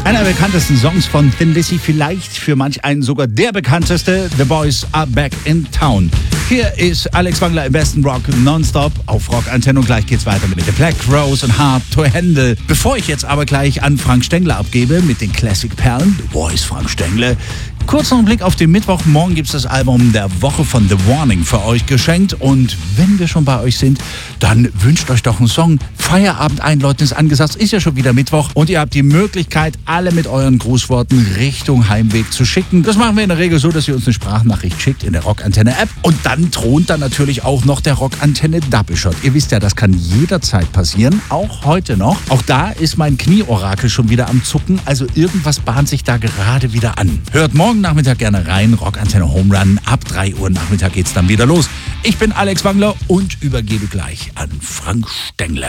Einer der bekanntesten Songs von Thin Lizzy, vielleicht für manch einen sogar der bekannteste, The Boys Are Back in Town. Hier ist Alex Wangler im besten Rock nonstop auf Rock Antenne und gleich geht's weiter mit The Black Rose und Hard to Handle. Bevor ich jetzt aber gleich an Frank Stengler abgebe mit den Classic-Perlen, The Voice Frank Stengler, kurz noch ein Blick auf den Mittwoch. Morgen gibt's das Album der Woche von The Warning für euch geschenkt. Und wenn wir schon bei euch sind, dann wünscht euch doch einen Song. Feierabend einläuten ist angesagt, ist ja schon wieder Mittwoch. Und ihr habt die Möglichkeit, alle mit euren Grußworten Richtung Heimweg zu schicken. Das machen wir in der Regel so, dass ihr uns eine Sprachnachricht schickt in der Rockantenne-App. Und dann thront dann natürlich auch noch der Rockantenne-Double-Shot. Ihr wisst ja, das kann jederzeit passieren, auch heute noch. Auch da ist mein Knieorakel schon wieder am Zucken. Also irgendwas bahnt sich da gerade wieder an. Hört morgen Nachmittag gerne rein. Rockantenne Home Run. Ab 3 Uhr Nachmittag geht's dann wieder los. Ich bin Alex Wangler und übergebe gleich an Frank Stengler.